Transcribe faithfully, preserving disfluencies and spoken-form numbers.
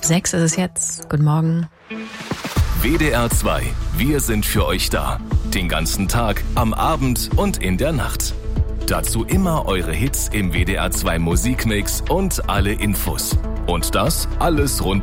Halb sechs ist es jetzt. Guten Morgen. W D R zwei. Wir sind für euch da. Den ganzen Tag, am Abend und in der Nacht. Dazu immer eure Hits im W D R zwei Musikmix und alle Infos. Und das alles rund